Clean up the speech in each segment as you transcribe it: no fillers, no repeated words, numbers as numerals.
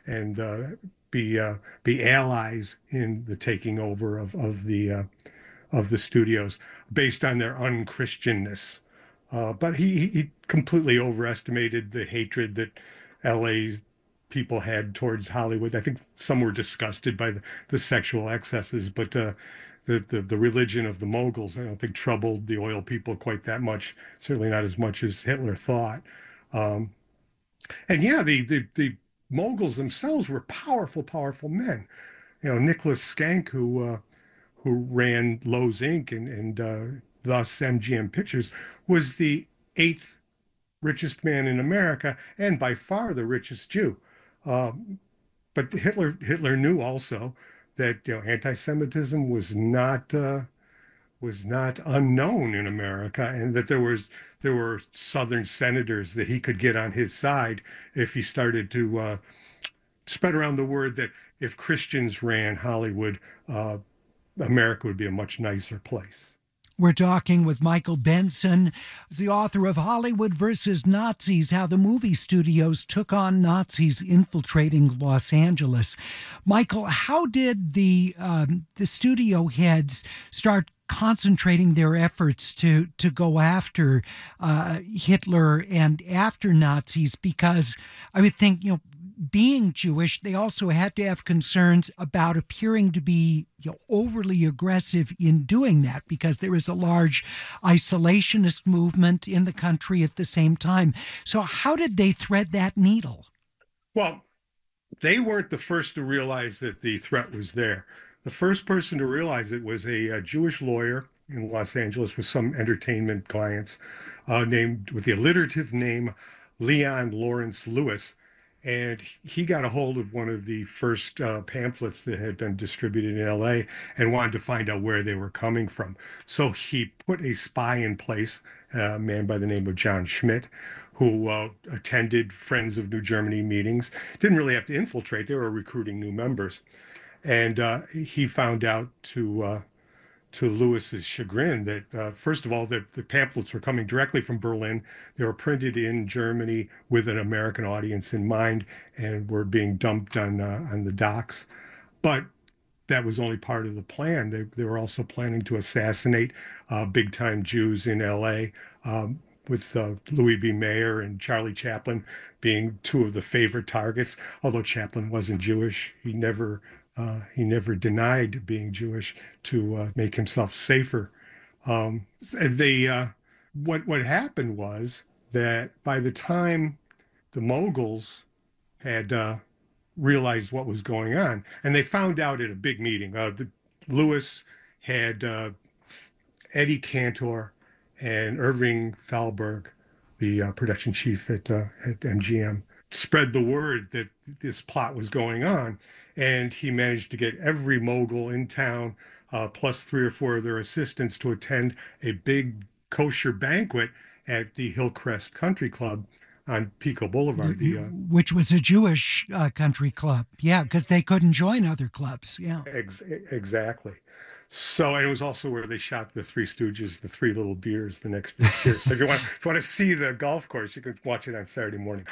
and be allies in the taking over of the studios based on their unchristianness. But he completely overestimated the hatred that LA's people had towards Hollywood. I think some were disgusted by the sexual excesses, but the religion of the moguls, I don't think troubled the oil people quite that much. Certainly not as much as Hitler thought. Um, and yeah, the moguls themselves were powerful, powerful men. Nicholas Skank, who ran Lowe's Inc. and thus MGM Pictures, was the eighth richest man in America and by far the richest Jew. Um, but Hitler knew also that anti-Semitism was not unknown in America, and that there were Southern senators that he could get on his side if he started to spread around the word that if Christians ran Hollywood, America would be a much nicer place. We're talking with Michael Benson, the author of Hollywood versus Nazis, How the Movie Studios Took on Nazis Infiltrating Los Angeles. Michael, how did the studio heads start concentrating their efforts to go after Hitler and after Nazis? Because I would think, being Jewish, they also had to have concerns about appearing to be overly aggressive in doing that, because there is a large isolationist movement in the country at the same time. So how did they thread that needle? Well, they weren't the first to realize that the threat was there. The first person to realize it was a Jewish lawyer in Los Angeles with some entertainment clients, named with the alliterative name Leon Lawrence Lewis. And he got a hold of one of the first pamphlets that had been distributed in LA and wanted to find out where they were coming from. So he put a spy in place, a man by the name of John Schmidt, who attended Friends of New Germany meetings. Didn't really have to infiltrate, they were recruiting new members. And he found out to Lewis's chagrin that, first of all, the pamphlets were coming directly from Berlin. They were printed in Germany with an American audience in mind and were being dumped on the docks. But that was only part of the plan. They were also planning to assassinate big time Jews in LA, with Louis B. Mayer and Charlie Chaplin being two of the favorite targets. Although Chaplin wasn't Jewish, he never denied being Jewish to make himself safer. They what happened was that by the time the moguls had realized what was going on, and they found out at a big meeting, Lewis had Eddie Cantor and Irving Thalberg, the production chief at MGM, spread the word that this plot was going on. And he managed to get every mogul in town, plus three or four of their assistants, to attend a big kosher banquet at the Hillcrest Country Club on Pico Boulevard. Which was a Jewish country club. Yeah, because they couldn't join other clubs. Yeah. Exactly. So, and it was also where they shot the Three Stooges, the Three Little Beers, the next big cheer. So, if you want to see the golf course, you can watch it on Saturday morning.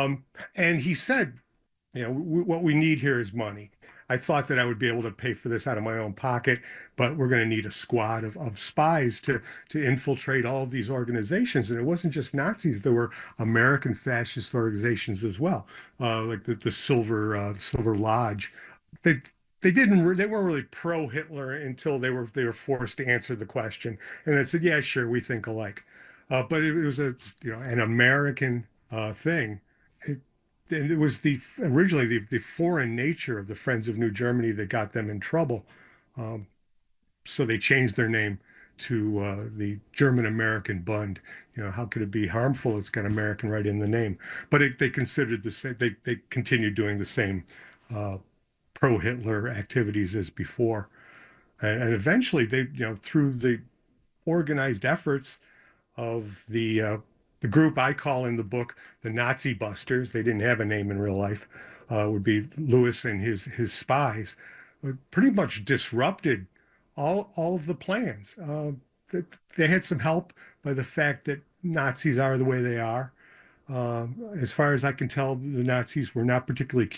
And he said, what we need here is money. I thought that I would be able to pay for this out of my own pocket, but we're going to need a squad of spies to infiltrate all of these organizations. And it wasn't just Nazis; there were American fascist organizations as well, like the Silver Lodge. They they weren't really pro Hitler until they were forced to answer the question, and they said, yeah, sure, we think alike. But it was an American thing. It, and it was originally the foreign nature of the Friends of New Germany that got them in trouble. Um, so they changed their name to the German American Bund. How could it be harmful? It's got American right in the name. But they considered the same. They continued doing the same uh, pro-Hitler activities as before, and eventually through the organized efforts of the group I call in the book the Nazi Busters. They didn't have a name in real life. Would be Lewis and his spies. Pretty much disrupted all of the plans. They had some help by the fact that Nazis are the way they are. As far as I can tell, the Nazis were not particularly